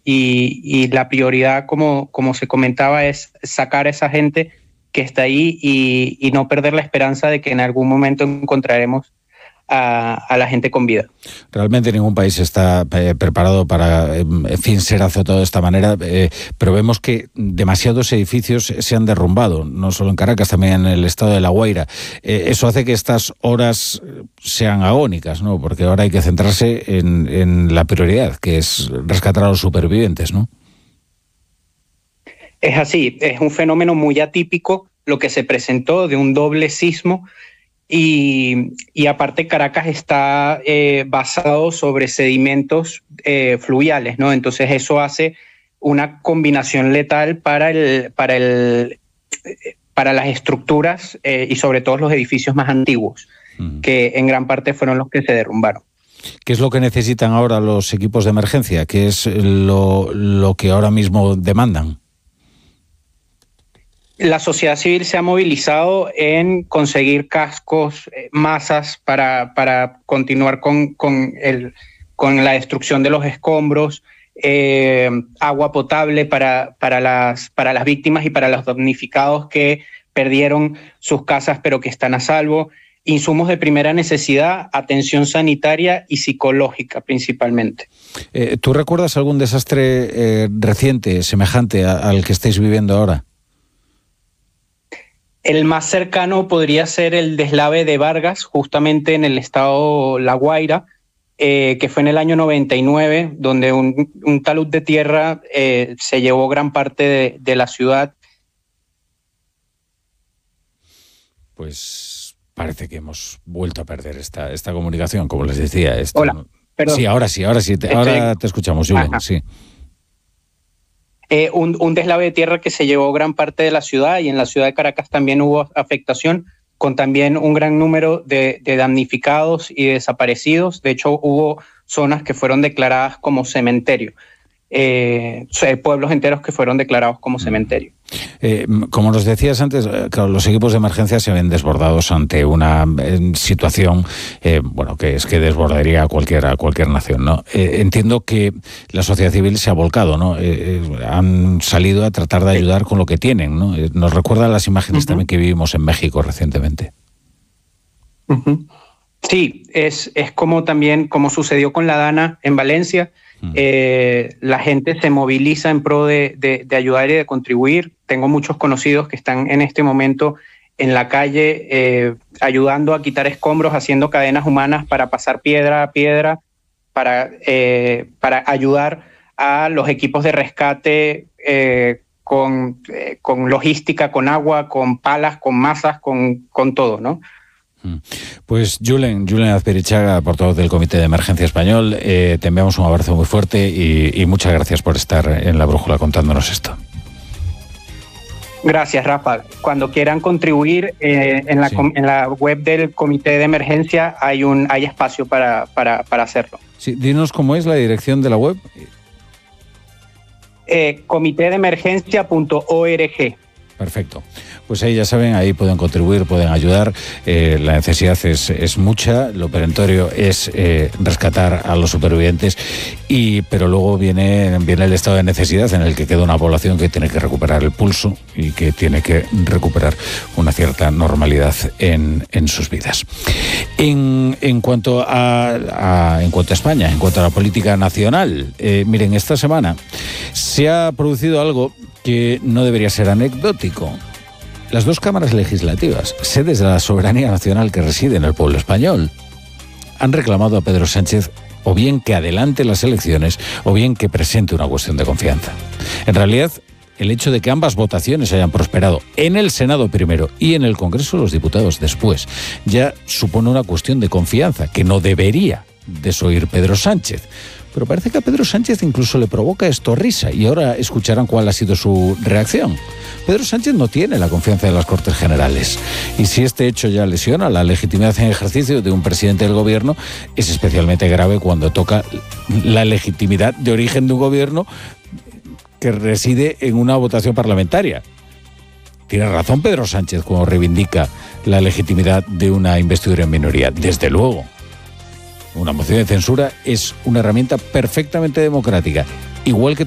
y la prioridad, como se comentaba, es sacar a esa gente que está ahí y no perder la esperanza de que en algún momento encontraremos a la gente con vida. Realmente ningún país está preparado para, ser azotado de esta manera, pero vemos que demasiados edificios se han derrumbado, no solo en Caracas, también en el estado de La Guaira. Eso hace que estas horas sean agónicas, ¿no? Porque ahora hay que centrarse en la prioridad, que es rescatar a los supervivientes, ¿no? Es así, es un fenómeno muy atípico lo que se presentó de un doble sismo. Y aparte Caracas está basado sobre sedimentos fluviales, ¿no? Entonces eso hace una combinación letal para las estructuras y sobre todo los edificios más antiguos, que en gran parte fueron los que se derrumbaron. ¿Qué es lo que necesitan ahora los equipos de emergencia? ¿Qué es lo que ahora mismo demandan? La sociedad civil se ha movilizado en conseguir cascos, masas para continuar con la destrucción de los escombros, agua potable para las víctimas y para los damnificados que perdieron sus casas pero que están a salvo, insumos de primera necesidad, atención sanitaria y psicológica principalmente. ¿Tú recuerdas algún desastre reciente, semejante al que estáis viviendo ahora? El más cercano podría ser el deslave de Vargas, justamente en el estado La Guaira, que fue en el año 99, donde un talud de tierra se llevó gran parte de la ciudad. Pues parece que hemos vuelto a perder esta comunicación, como les decía. Hola, perdón. Sí, ahora te escuchamos, Julen, sí. Un deslave de tierra que se llevó gran parte de la ciudad, y en la ciudad de Caracas también hubo afectación, con también un gran número de damnificados y desaparecidos. De hecho, hubo zonas que fueron declaradas como cementerio, pueblos enteros que fueron declarados como cementerio. Como nos decías antes, claro, los equipos de emergencia se ven desbordados ante una situación que desbordaría a cualquier nación, ¿no? Entiendo que la sociedad civil se ha volcado, ¿no? Han salido a tratar de ayudar con lo que tienen, ¿no? Nos recuerdan las imágenes también que vivimos en México recientemente. Sí, es como sucedió con la Dana en Valencia. La gente se moviliza en pro de ayudar y de contribuir. Tengo muchos conocidos que están en este momento en la calle ayudando a quitar escombros, haciendo cadenas humanas para pasar piedra a piedra, para ayudar a los equipos de rescate con logística, con agua, con palas, con masas, con todo, ¿no? Pues Julen Azpirichaga, portavoz del Comité de Emergencia Español, te enviamos un abrazo muy fuerte y muchas gracias por estar en La Brújula contándonos esto. Gracias, Rafa. Cuando quieran contribuir, en la web del Comité de Emergencia hay espacio para hacerlo. Sí, dinos cómo es la dirección de la web. comitedeemergencia.org. Perfecto. Pues ahí ya saben, ahí pueden contribuir, pueden ayudar. La necesidad es mucha, lo perentorio es rescatar a los supervivientes, pero luego viene el estado de necesidad en el que queda una población que tiene que recuperar el pulso y que tiene que recuperar una cierta normalidad en sus vidas. En cuanto a España, en cuanto a la política nacional, miren, esta semana se ha producido algo que no debería ser anecdótico. Las dos cámaras legislativas, sedes de la soberanía nacional que reside en el pueblo español, han reclamado a Pedro Sánchez o bien que adelante las elecciones o bien que presente una cuestión de confianza. En realidad, el hecho de que ambas votaciones hayan prosperado en el Senado primero y en el Congreso de los Diputados después ya supone una cuestión de confianza que no debería desoír Pedro Sánchez. Pero parece que a Pedro Sánchez incluso le provoca esto risa, y ahora escucharán cuál ha sido su reacción. Pedro Sánchez no tiene la confianza de las Cortes Generales, y si este hecho ya lesiona la legitimidad en ejercicio de un presidente del gobierno, es especialmente grave cuando toca la legitimidad de origen de un gobierno que reside en una votación parlamentaria. Tiene razón Pedro Sánchez cuando reivindica la legitimidad de una investidura en minoría, desde luego. Una moción de censura es una herramienta perfectamente democrática, igual que